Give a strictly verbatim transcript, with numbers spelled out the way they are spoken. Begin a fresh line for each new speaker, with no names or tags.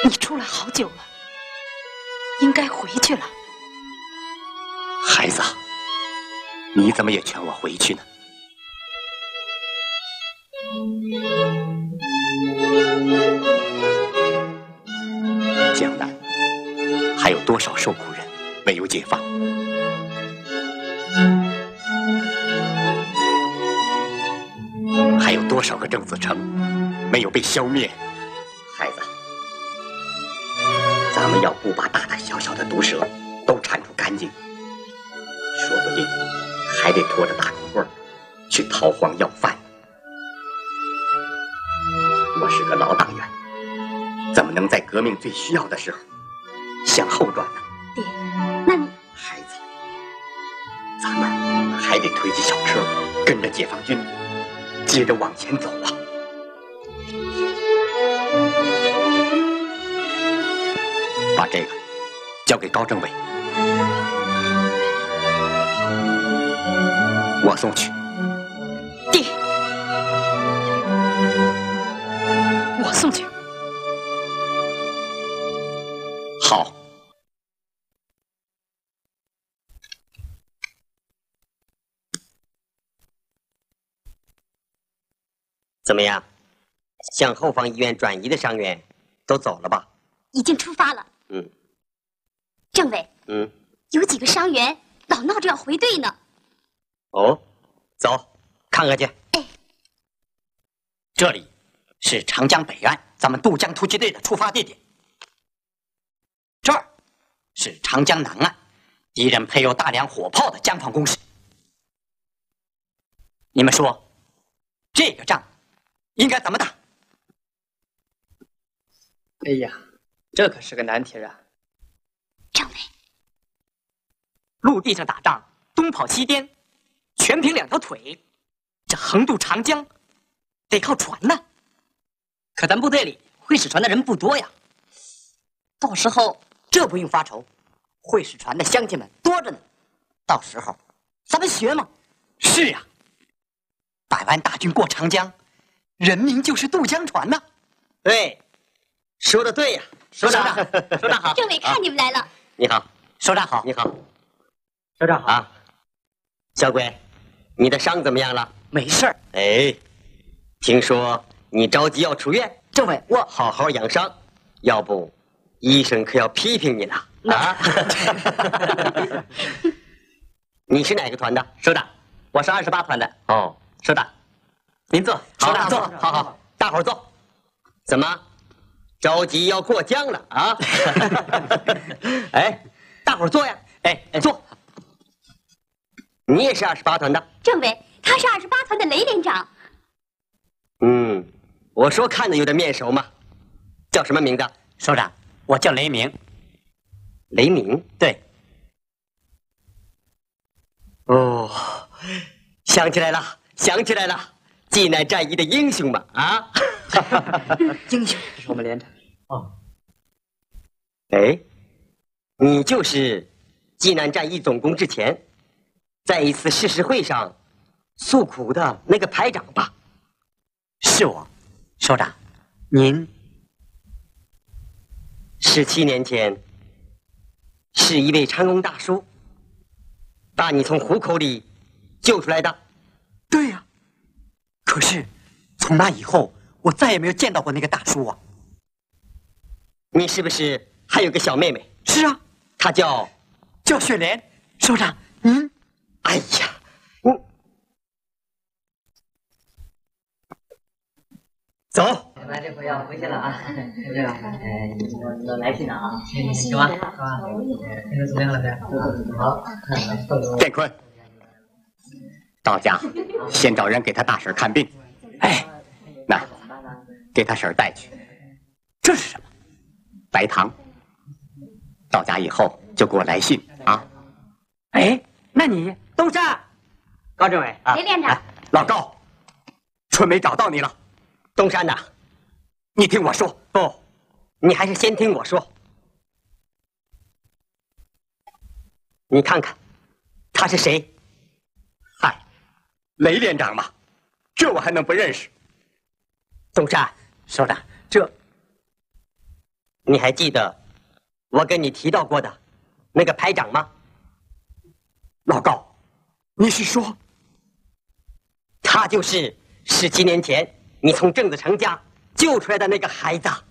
你出来好久了，应该回去了。
孩子，你怎么也劝我回去呢？江南还有多少受苦人没有解放？还有多少个郑子成没有被消灭？孩子，咱们要不把大大小小的毒蛇都铲除干净，说不定还得拖着大木棍去逃荒要饭。我是个老党员，怎么能在革命最需要的时候向后转呢？
爹，那你
孩子，咱们还得推起小车，跟着解放军接着往前走啊！把这个交给高政委，我送去。
爹，我送去。
好。
怎么样？向后方医院转移的伤员都走了吧？
已经出发了。
嗯。
政委。
嗯。
有几个伤员老闹着要回队呢。
哦，走，看看去。
哎。
这里是长江北岸咱们渡江突击队的出发地点。这儿是长江南岸敌人配有大量火炮的江防工事。你们说，这个仗应该怎么打？
哎呀，这可是个难题啊！
政委，
陆地上打仗，东跑西颠，全凭两条腿，这横渡长江得靠船呢。
可咱部队里会使船的人不多呀，到时候
这不用发愁，会使船的乡亲们多着呢。到时候咱们学嘛。是啊，百万大军过长江，人民就是渡江船呐。
对，说的对呀，
首长，首长好。
政委看你们来了。
你好，
首长好。
你好，
首长好。
啊，小鬼，你的伤怎么样了？
没事儿。
哎，听说你着急要出院，
政委，我
好好养伤，要不医生可要批评你了啊！你是哪个团的？
首长，我是二十八团的。
哦，
首长，您坐。
好，
长
坐，好好，大伙儿坐。怎么着急要过江了啊？哎，大伙儿坐呀！哎，坐。你也是二十八团的？
政委，他是二十八团的雷连长。
嗯，我说看着有点面熟嘛。叫什么名字？
首长，我叫雷鸣。
雷鸣？
对。
哦，想起来了，想起来了，济南战役的英雄嘛啊！
英雄，这是我们连长。哦，
哎，你就是济南战役总攻之前，在一次誓师会上诉苦的那个排长吧？
是我，首长，您
十七年前，是一位长工大叔把你从虎口里救出来的。
对呀，可是从那以后，我再也没有见到过那个大叔啊。
你是不是还有个小妹妹？
是啊，
她叫
叫雪莲。首长，您，
哎呀，嗯，走。
那这回要回去了啊，对吧？哎，我来信了啊，行吧，是吧？那个怎么样了呗？好，
建坤，到家先找人给他大婶看病。哎，那给他婶带去。这是什么？白糖。到家以后就给我来信啊。
哎，那你
东山，高政委啊，
雷连长，
老高，春梅找到你了。
东山呐，
你听我说。
不，你还是先听我说。你看看，他是谁？
嗨，雷连长嘛，这我还能不认识？
东山，
首长，这
你还记得我跟你提到过的那个排长吗？
老高，你是说
他就是十七年前你从郑子成家救出来的那个孩子？